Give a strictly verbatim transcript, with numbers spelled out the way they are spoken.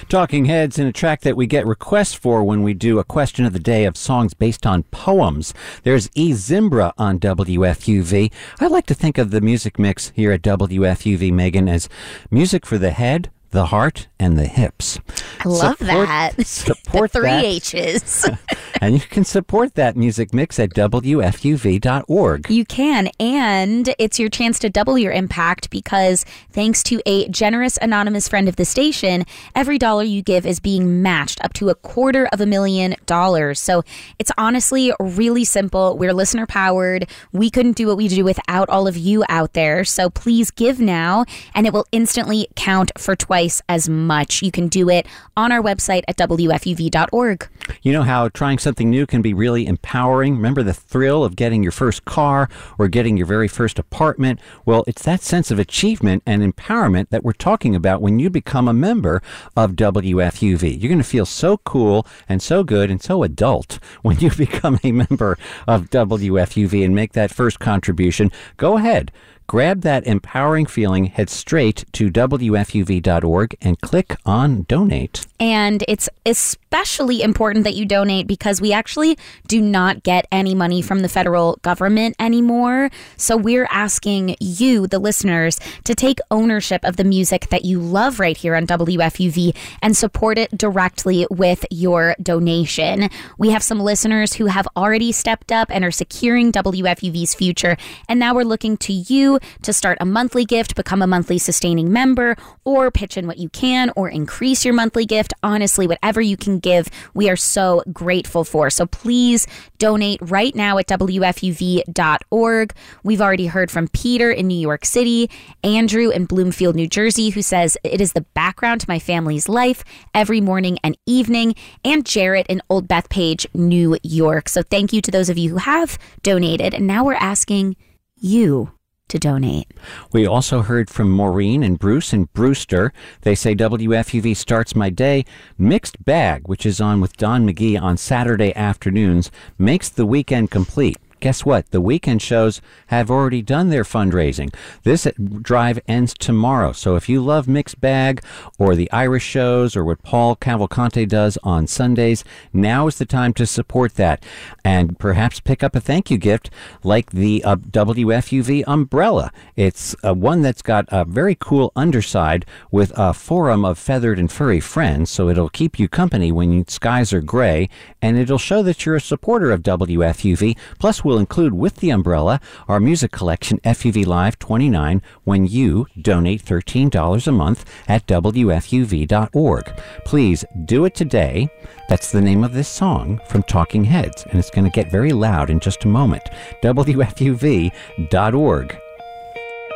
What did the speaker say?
Talking Heads in a track that we get requests for when we do a question of the day of songs based on poems. There's E. Zimbra on W F U V. I like to think of the music mix here at W F U V, Megan, as music for the head, the heart, and the hips. I love support, that. Support the three that. H's. And you can support that music mix at W F U V dot org. You can, and it's your chance to double your impact because thanks to a generous anonymous friend of the station, every dollar you give is being matched up to a quarter of a million dollars. So it's honestly really simple. We're listener powered. We couldn't do what we do without all of you out there. So please give now, and it will instantly count for twice as much. You can do it on our website at W F U V dot org. You know how trying something new can be really empowering? Remember the thrill of getting your first car or getting your very first apartment? Well, it's that sense of achievement and empowerment that we're talking about when you become a member of W F U V. You're going to feel so cool and so good and so adult when you become a member of W F U V and make that first contribution. Go ahead. Grab that empowering feeling, head straight to W F U V dot org and click on Donate. And it's especially important that you donate because we actually do not get any money from the federal government anymore. So we're asking you, the listeners, to take ownership of the music that you love right here on W F U V and support it directly with your donation. We have some listeners who have already stepped up and are securing W F U V's future. And now we're looking to you to start a monthly gift, become a monthly sustaining member, or pitch in what you can, or increase your monthly gift. Honestly, whatever you can give, we are so grateful for. So please donate right now at W F U V dot org. We've already heard from Peter in New York City, Andrew in Bloomfield, New Jersey, who says it is the background to my family's life every morning and evening, and Jarrett in Old Bethpage, New York. So thank you to those of you who have donated. And now we're asking you to donate. We also heard from Maureen and Bruce and Brewster. They say W F U V starts my day. Mixed Bag, which is on with Don McGee on Saturday afternoons, makes the weekend complete. Guess what? The weekend shows have already done their fundraising. This drive ends tomorrow. So if you love Mixed Bag or the Irish shows or what Paul Cavalcante does on Sundays, now is the time to support that and perhaps pick up a thank you gift like the uh, W F U V umbrella. It's uh, one that's got a very cool underside with a forum of feathered and furry friends, so it'll keep you company when you, skies are gray, and it'll show that you're a supporter of W F U V. Plus, we'll include with the umbrella our music collection F U V Live twenty-nine when you donate thirteen dollars a month at W F U V dot org. Please do it today. That's the name of this song from Talking Heads, and it's going to get very loud in just a moment. W F U V dot org.